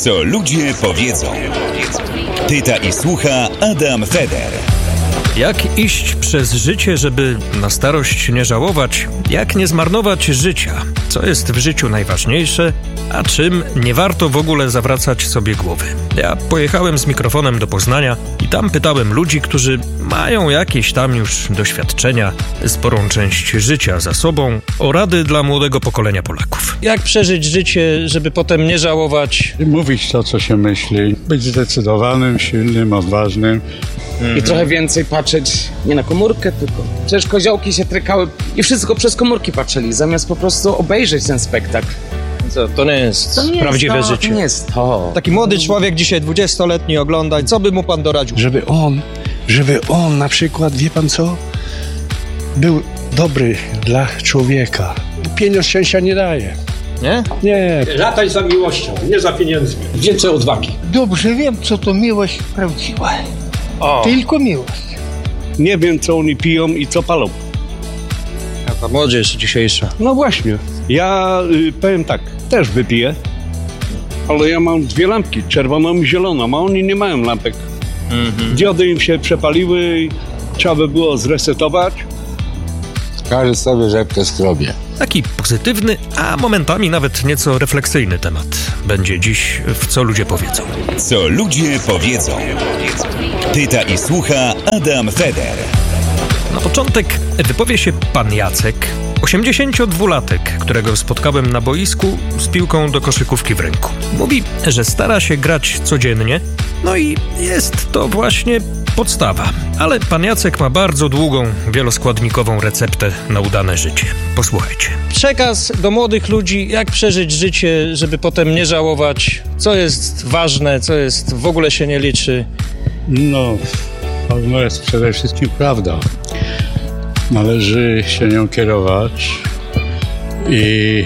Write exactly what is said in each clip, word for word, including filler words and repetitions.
Co ludzie powiedzą. Pyta i słucha Adam Feder. Jak iść przez życie, żeby na starość nie żałować? Jak nie zmarnować życia? Co jest w życiu najważniejsze, a czym nie warto w ogóle zawracać sobie głowy? Ja pojechałem z mikrofonem do Poznania i tam pytałem ludzi, którzy mają jakieś tam już doświadczenia, sporą część życia za sobą, o rady dla młodego pokolenia Polaków. Jak przeżyć życie, żeby potem nie żałować? Mówić to, co się myśli, być zdecydowanym, silnym, odważnym. I trochę więcej patrzeć nie na komórkę, tylko przecież koziołki się trykały i wszystko przez komórki patrzyli, zamiast po prostu obejrzeć ten spektakl. Co, to nie jest To nie prawdziwe jest to, życie. To nie jest to. Taki młody człowiek dzisiaj dwudziestoletni ogląda, co by mu pan doradził? Żeby on, żeby on na przykład, wie pan co, był dobry dla człowieka. Pieniądz szczęścia nie daje. Nie? Nie. Lataj za miłością, nie za pieniędzmi. Więcej odwagi. Dobrze wiem, co to miłość prawdziwa. O, Tylko miłość. Nie wiem, co oni piją i co palą. a ta młodzież dzisiejsza. No właśnie. Ja y, powiem tak, też wypiję, ale ja mam dwie lampki, czerwoną i zieloną, a oni nie mają lampek. Mhm. Diody im się przepaliły i trzeba by było zresetować. Każdy sobie rzepkę skrobie. Taki pozytywny, a momentami nawet nieco refleksyjny temat będzie dziś w Co ludzie powiedzą. Co ludzie powiedzą. Pyta i słucha Adam Feder. Na początek wypowie się pan Jacek, osiemdziesięciodwulatek, którego spotkałem na boisku z piłką do koszykówki w ręku. Mówi, że stara się grać codziennie, no i jest to właśnie podstawa. Ale pan Jacek ma bardzo długą, wieloskładnikową receptę na udane życie. Posłuchajcie. Przekaz do młodych ludzi, jak przeżyć życie, żeby potem nie żałować, co jest ważne, co jest w ogóle się nie liczy. No, ważna jest przede wszystkim prawda. Należy się nią kierować i,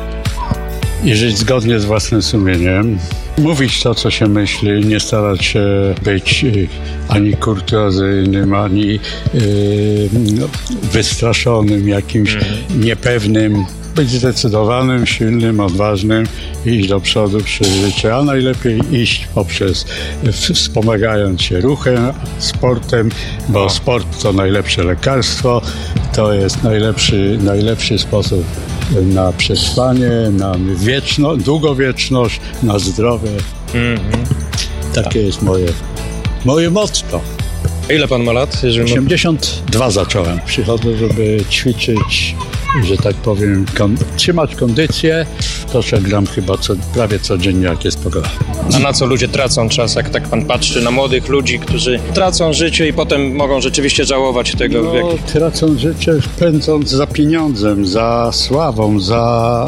i żyć zgodnie z własnym sumieniem. Mówić to, co się myśli, nie starać się być y, ani kurtuazyjnym, ani y, no, wystraszonym, jakimś niepewnym. Być zdecydowanym, silnym, odważnym i iść do przodu przez życie, a najlepiej iść poprzez, wspomagając się ruchem, sportem, bo sport to najlepsze lekarstwo, to jest najlepszy, najlepszy sposób na przetrwanie, na wieczno, długowieczność, na zdrowie. Mm-hmm. Takie jest moje, moje motto. Ile pan ma lat? Jeżeli osiemdziesiąt dwa zacząłem. Przychodzę, żeby ćwiczyć, że tak powiem, kon- trzymać kondycję. To, że gram chyba co, prawie codziennie, jak jest pogoda. A na co ludzie tracą czas, jak tak pan patrzy na młodych ludzi, którzy tracą życie i potem mogą rzeczywiście żałować tego No, wieku? tracą życie pędząc za pieniądzem, za sławą, za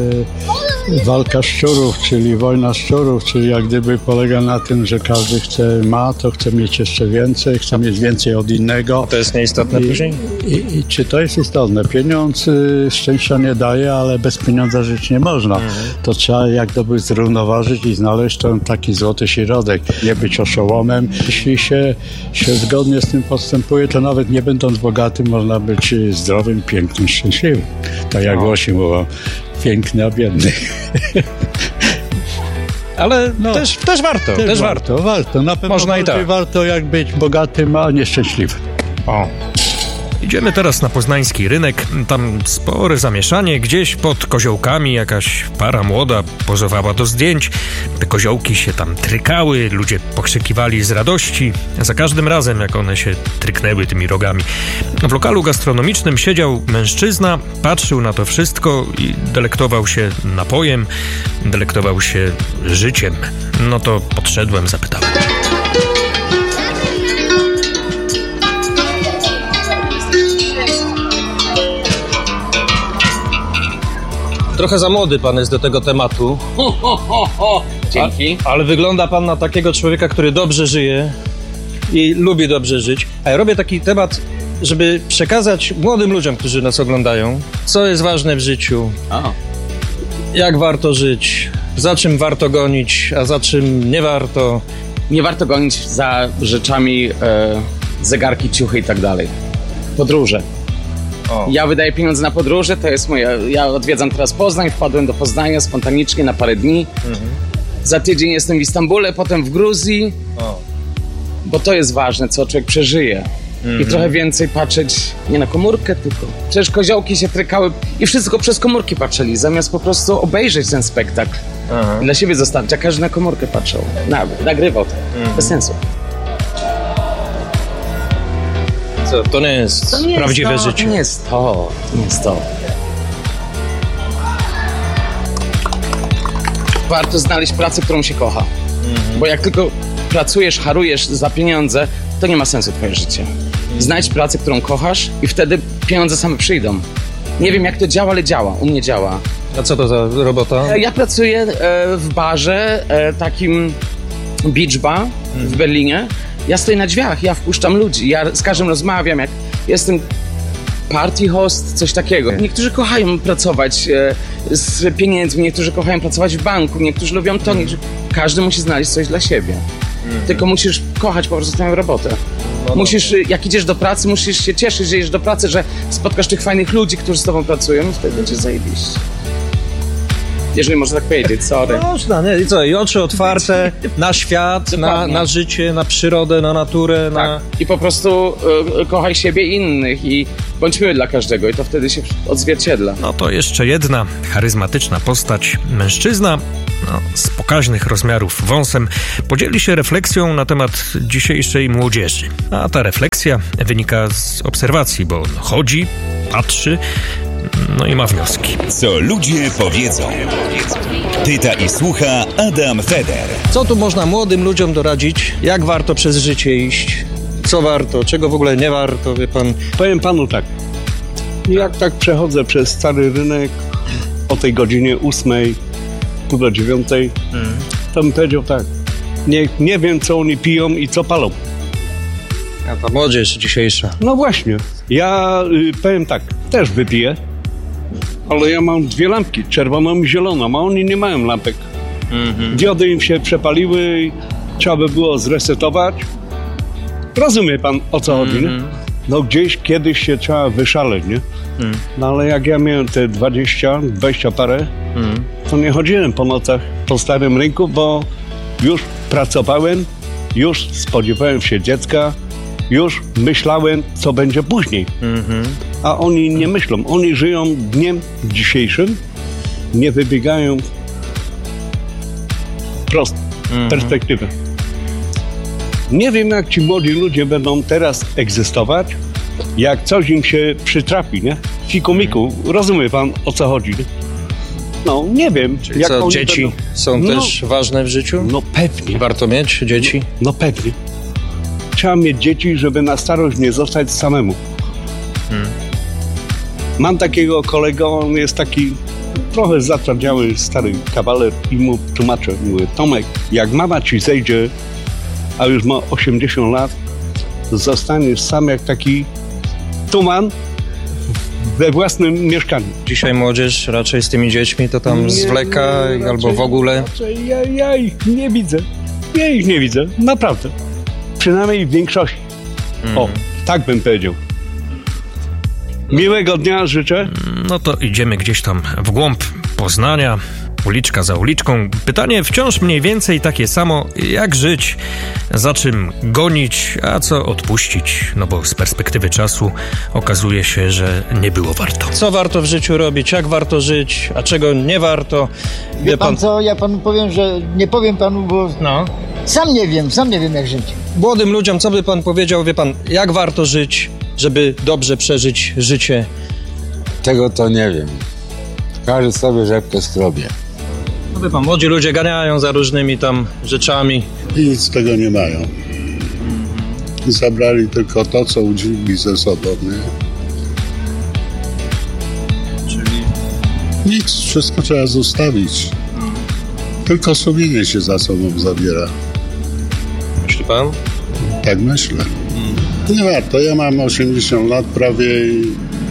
e, walka szczurów, czyli wojna szczurów, czyli jak gdyby polega na tym, że każdy chce ma, to chce mieć jeszcze więcej, chce mieć więcej od innego. To jest nieistotne I, później? I, I czy to jest istotne? Pieniądz y, szczęścia nie daje, ale bez pieniądza żyć nie można. Mhm. To trzeba jak gdyby zrównoważyć i znaleźć ten taki złoty środek. Nie być oszołomem. Jeśli się, się zgodnie z tym postępuje, to nawet nie będąc bogatym, można być zdrowym, pięknym, szczęśliwym. Tak jak Włosi mówią, piękny, a biedny. Ale no, też, też warto, też, też warto. warto. Warto, na pewno można i tak. Warto jak być bogatym, a nieszczęśliwym. O. Idziemy teraz na poznański rynek, tam spore zamieszanie, gdzieś pod koziołkami jakaś para młoda pozowała do zdjęć, te koziołki się tam trykały, ludzie pokrzykiwali z radości, za każdym razem jak one się tryknęły tymi rogami. W lokalu gastronomicznym siedział mężczyzna, patrzył na to wszystko i delektował się napojem, delektował się życiem. No to podszedłem, zapytałem. Trochę za młody pan jest do tego tematu. Ho, ho, ho, ho. Dzięki. A, ale wygląda pan na takiego człowieka, który dobrze żyje i lubi dobrze żyć. A ja robię taki temat, żeby przekazać młodym ludziom, którzy nas oglądają, co jest ważne w życiu, O. jak warto żyć, za czym warto gonić, a za czym nie warto. Nie warto gonić za rzeczami, e, zegarki, ciuchy i tak dalej. Podróże. O. Ja wydaję pieniądze na podróże, to jest moje... Ja odwiedzam teraz Poznań, wpadłem do Poznania spontanicznie na parę dni. Mhm. Za tydzień jestem w Istambule, potem w Gruzji, O. bo to jest ważne, co człowiek przeżyje. Mhm. I trochę więcej patrzeć nie na komórkę, tylko przecież koziołki się trykały i wszystko przez komórki patrzyli, zamiast po prostu obejrzeć ten spektakl. Aha. I dla siebie zostawić, a każdy na komórkę patrzył, na, nagrywał to, Mhm. bez sensu. Co, to nie jest To nie prawdziwe jest to, życie. To nie jest to, to nie jest to. Warto znaleźć pracę, którą się kocha. Mhm. Bo jak tylko pracujesz, harujesz za pieniądze, to nie ma sensu twoje życie. Znajdź pracę, którą kochasz i wtedy pieniądze same przyjdą. Nie wiem jak to działa, ale działa. U mnie działa. A co to za robota? E, Ja pracuję e, w barze e, takim Beach Bar w Berlinie. Ja stoję na drzwiach, ja wpuszczam ludzi, ja z każdym rozmawiam, jak jestem party host, coś takiego. Niektórzy kochają pracować e, z pieniędzmi, niektórzy kochają pracować w banku, niektórzy lubią to, niektórzy... każdy musi znaleźć coś dla siebie. Tylko musisz kochać po prostu tę robotę. Musisz, jak idziesz do pracy, musisz się cieszyć, że idziesz do pracy, że spotkasz tych fajnych ludzi, którzy z tobą pracują i wtedy będzie zajebiście. Jeżeli można tak powiedzieć, sorry. Można, nie? I co? I oczy otwarte na świat, na, Dokładnie. na życie, na przyrodę, na naturę, na... Tak. I po prostu y, kochaj siebie i innych i bądź miły dla każdego i to wtedy się odzwierciedla. No to jeszcze jedna charyzmatyczna postać, mężczyzna, no, z pokaźnych rozmiarów wąsem, podzieli się refleksją na temat dzisiejszej młodzieży. A ta refleksja wynika z obserwacji, bo on chodzi, patrzy, no i ma wnioski. Co ludzie powiedzą. Pyta i słucha Adam Feder. Co tu można młodym ludziom doradzić? Jak warto przez życie iść? Co warto? Czego w ogóle nie warto, wie pan? Powiem panu tak, jak tak przechodzę przez stary rynek o tej godzinie ósmej, pół do dziewiątej, Hmm. to bym powiedział tak, nie, nie wiem co oni piją i co palą. A ta młodzież dzisiejsza. No właśnie, ja y, powiem tak, też wypiję, ale ja mam dwie lampki, czerwoną i zieloną, a oni nie mają lampek. Mhm. Diody im się przepaliły i trzeba by było zresetować. Rozumie pan, o co chodzi, nie? No gdzieś kiedyś się trzeba wyszaleć, nie? No ale jak ja miałem te dwadzieścia, dwadzieścia parę, to nie chodziłem po nocach po starym rynku, bo już pracowałem, już spodziewałem się dziecka, już myślałem, co będzie później. A oni nie myślą, oni żyją dniem dzisiejszym, nie wybiegają prosto, perspektywę. Nie wiem, jak ci młodzi ludzie będą teraz egzystować, jak coś im się przytrafi, nie? Fikumiku, rozumie pan, o co chodzi, nie? No, nie wiem. Czyli jak co, oni dzieci będą... są no, też ważne w życiu? No pewnie. Warto mieć dzieci? No pewnie. Trzeba mieć dzieci, żeby na starość nie zostać samemu. Hmm. Mam takiego kolegę, on jest taki trochę zatwardziały stary kawaler i mu tłumaczę, mówię, Tomek, jak mama ci zejdzie, a już ma osiemdziesiąt lat, zostaniesz sam jak taki tuman we własnym mieszkaniu. Dzisiaj młodzież raczej z tymi dziećmi to tam Nie, zwleka no, albo raczej- w ogóle. raczej Ja, ja ich nie widzę. Ja ich nie widzę, naprawdę. Przynajmniej w większości. O, tak bym powiedział. Miłego dnia życzę. No to idziemy gdzieś tam w głąb Poznania, uliczka za uliczką. Pytanie wciąż mniej więcej takie samo, jak żyć, za czym gonić, a co odpuścić, no bo z perspektywy czasu okazuje się, że nie było warto. Co warto w życiu robić, jak warto żyć, a czego nie warto? Wie pan co, ja panu powiem, że nie powiem panu, bo No. sam nie wiem, sam nie wiem jak żyć. Młodym ludziom, co by pan powiedział, wie pan, jak warto żyć, żeby dobrze przeżyć życie? Tego to nie wiem. Każdy sobie rzepkę skrobie. No wie pan, młodzi ludzie ganiają za różnymi tam rzeczami. I nic z tego nie mają. Zabrali tylko to, co udźwigli ze sobą, nie? Czyli Nic, wszystko trzeba zostawić. Tylko sumienie się za sobą zabiera. myśli pan? Tak myślę. Nie warto, ja mam osiemdziesiąt lat prawie i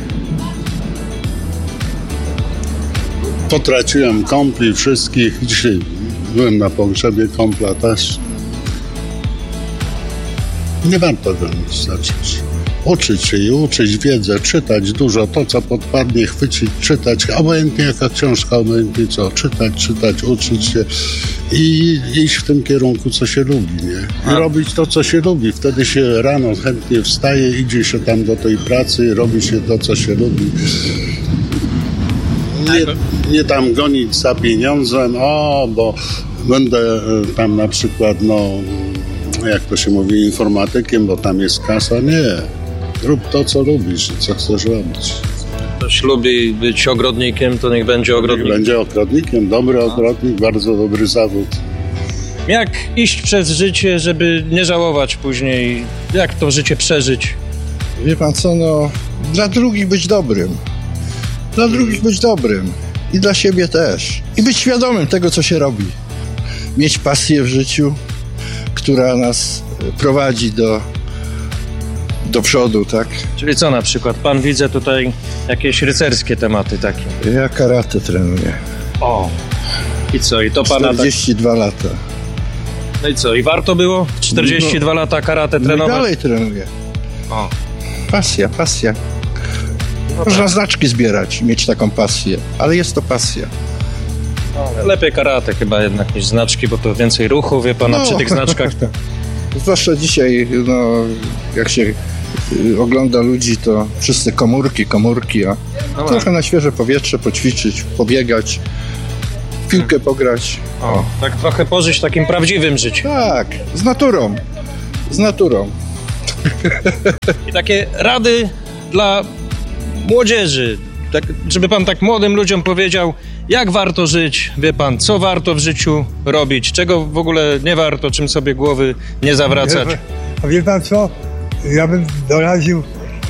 potraciłem kompli wszystkich. Dzisiaj byłem na pogrzebie kompla też. Nie warto go nic zacząć. Uczyć się i uczyć wiedzę, czytać dużo, to co podpadnie, chwycić, czytać, obojętnie jaka książka, obojętnie co, czytać, czytać, uczyć się i iść w tym kierunku, co się lubi, nie? I A. robić to, co się lubi. Wtedy się rano chętnie wstaje, idzie się tam do tej pracy, robi się to, co się lubi. Nie, nie tam gonić za pieniądzem, o, bo będę tam na przykład, no, jak to się mówi, informatykiem, bo tam jest kasa. Nie. Rób to, co lubisz i co chcesz robić. Ktoś lubi być ogrodnikiem, to niech będzie ogrodnikiem. Niech będzie ogrodnikiem, dobry ogrodnik, bardzo dobry zawód. Jak iść przez życie, żeby nie żałować później? Jak to życie przeżyć? Wie pan co, no, dla drugich być dobrym. Dla drugich być dobrym. I dla siebie też. I być świadomym tego, co się robi. Mieć pasję w życiu, która nas prowadzi do, do przodu, tak? Czyli co na przykład? Pan widzę tutaj jakieś rycerskie tematy takie. Ja karate trenuję. O! I co? I to pana czterdzieści dwa tak... lata. No i co? I warto było czterdzieści dwa no, lata karate trenować? No i dalej trenuję. O. Pasja, pasja. No Można tak. znaczki zbierać, mieć taką pasję, ale jest to pasja. No, lepiej karate chyba jednak niż znaczki, bo to więcej ruchu, wie pana, no. Przy tych znaczkach. To... Zwłaszcza dzisiaj, no, jak się ogląda ludzi, to wszyscy komórki, komórki, a no trochę na świeże powietrze poćwiczyć, pobiegać, w piłkę pograć. O, o. Tak trochę pożyć takim prawdziwym życiem. Tak, z naturą, z naturą. I takie rady dla młodzieży, tak, żeby pan tak młodym ludziom powiedział, jak warto żyć, wie pan, co warto w życiu robić, czego w ogóle nie warto, czym sobie głowy nie zawracać. A wie pan co? Ja bym doradził,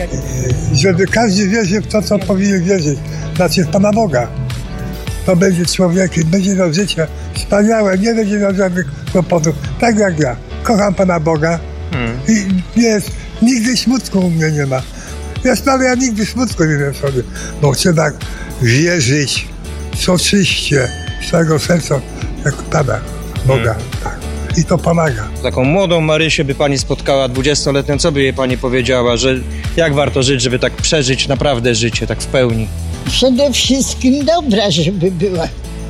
żeby każdy wierzył w to, co powinien wierzyć, znaczy w Pana Boga. To będzie człowiekiem, będzie miał życie wspaniałe, nie będzie miał żadnych kłopotów, tak jak ja. Kocham Pana Boga hmm. i nie jest, nigdy smutku u mnie nie ma. Ja sprawię, ja nigdy smutku nie wiem sobie, bo chcę tak wierzyć soczyście z całego serca, jak Pana Boga. Hmm. Tak. I to pomaga. Taką młodą Marysię by pani spotkała, dwudziestoletnią, co by jej pani powiedziała, że jak warto żyć, żeby tak przeżyć naprawdę życie, tak w pełni? Przede wszystkim dobra, żeby była.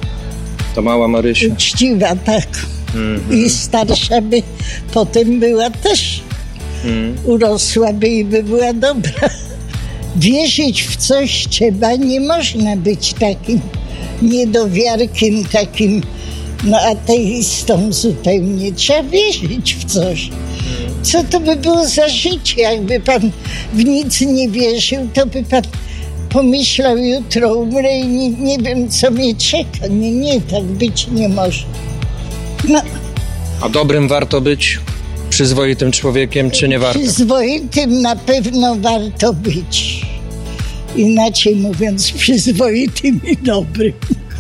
To mała Marysia. Uczciwa, tak. Mm-hmm. I starsza by potem była też. Mm. Urosła by i by była dobra. Wierzyć w coś trzeba, nie można być takim niedowiarkiem, takim no ateistą zupełnie. Trzeba wierzyć w coś. Co to by było za życie? Jakby pan w nic nie wierzył, to by pan pomyślał, jutro umrę i nie, nie wiem, co mnie czeka. Nie, nie, tak być nie może. No. A dobrym warto być? Przyzwoitym człowiekiem, czy nie warto? Przyzwoitym na pewno warto być. Inaczej mówiąc, przyzwoitym i dobrym.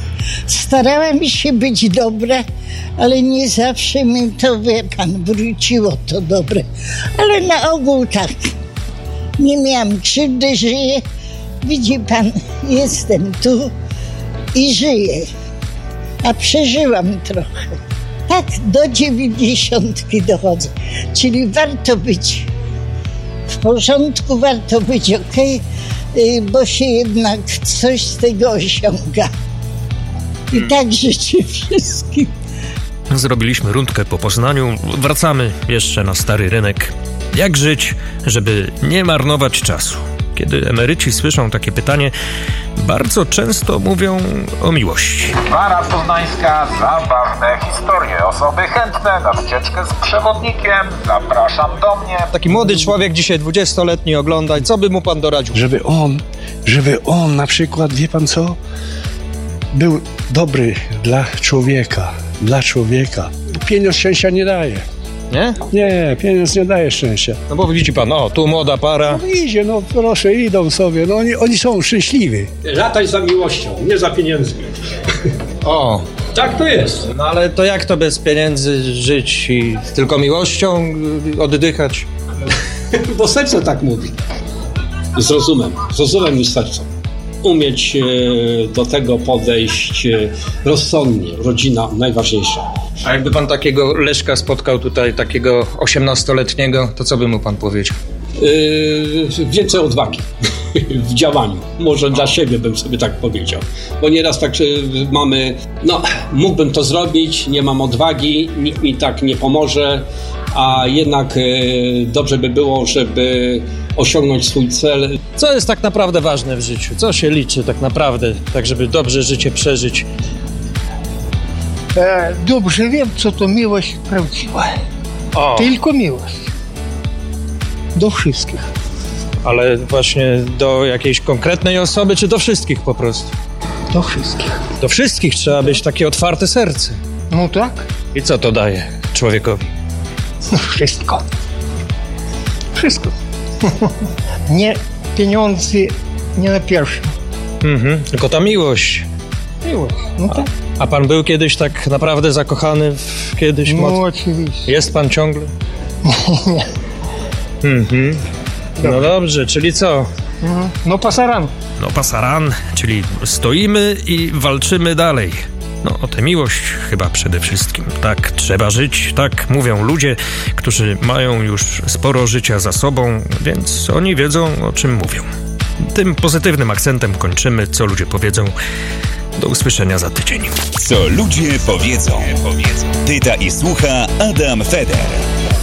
Starałam się być dobra, ale nie zawsze mi to, wie pan, wróciło to dobre. Ale na ogół tak. Nie miałam krzywdy, żyję. Widzi pan, jestem tu i żyję. A przeżyłam trochę. Tak, do dziewięćdziesiątki dochodzę. Czyli warto być w porządku, warto być okej, okay, bo się jednak coś z tego osiąga. I tak życzę wszystkim. Zrobiliśmy rundkę po Poznaniu. Wracamy jeszcze na Stary Rynek. Jak żyć, żeby nie marnować czasu? Kiedy emeryci słyszą takie pytanie, bardzo często mówią o miłości. Para poznańska, zabawne historie. Osoby chętne na wycieczkę z przewodnikiem. Zapraszam do mnie. Taki młody człowiek, dzisiaj dwudziestoletni, ogląda. Co by mu pan doradził? Żeby on, żeby on na przykład, wie pan co, był dobry dla człowieka. Dla człowieka. Pieniądz szczęścia nie daje. Nie? Nie, pieniądz nie daje szczęścia. No bo widzi pan, o, tu młoda para. No idzie, no proszę, idą sobie, no oni, oni są szczęśliwi. Latać za miłością, nie za pieniędzmi. O. Tak to jest. No ale to jak to bez pieniędzy żyć i tylko miłością oddychać? Bo serce tak mówi. Z rozumem, z rozumem i sercem. Umieć do tego podejść rozsądnie. Rodzina najważniejsza. A jakby pan takiego Leszka spotkał tutaj, takiego osiemnastoletniego, to co by mu pan powiedział? Yy, więcej odwagi w działaniu. Może dla siebie bym sobie tak powiedział. Bo nieraz tak yy, mamy, no mógłbym to zrobić, nie mam odwagi, nikt mi tak nie pomoże, a jednak yy, dobrze by było, żeby osiągnąć swój cel. Co jest tak naprawdę ważne w życiu? Co się liczy tak naprawdę, tak żeby dobrze życie przeżyć? E, dobrze wiem, co to miłość prawdziwa. O. Tylko miłość. Do wszystkich. Ale właśnie do jakiejś konkretnej osoby, czy do wszystkich po prostu? Do wszystkich. Do wszystkich trzeba być takie otwarte serce. No tak. I co to daje człowiekowi? No wszystko. Wszystko. Nie pieniądze, nie na pierwszym. Mhm, tylko ta miłość. Miłość, no tak. A pan był kiedyś tak naprawdę zakochany w kiedyś? No moc... oczywiście. Jest pan ciągle? Nie. Mhm. No dobrze, czyli co? No pasaran. No pasaran, czyli stoimy i walczymy dalej. No o tę miłość chyba przede wszystkim. Tak trzeba żyć, tak mówią ludzie, którzy mają już sporo życia za sobą, więc oni wiedzą, o czym mówią. Tym pozytywnym akcentem kończymy, co ludzie powiedzą. Do usłyszenia za tydzień. Co ludzie powiedzą. Pyta i słucha Adam Feder.